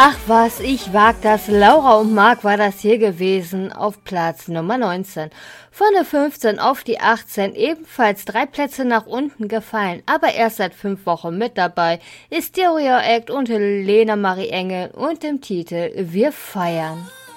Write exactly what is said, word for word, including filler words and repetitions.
Ach was, ich wag das. Laura und Marc war das hier gewesen auf Platz Nummer neunzehn. Von der fünfzehn auf die achtzehn, ebenfalls drei Plätze nach unten gefallen, aber erst seit fünf Wochen mit dabei ist Stereo Act und Lena Marie Engel und dem Titel Wir feiern.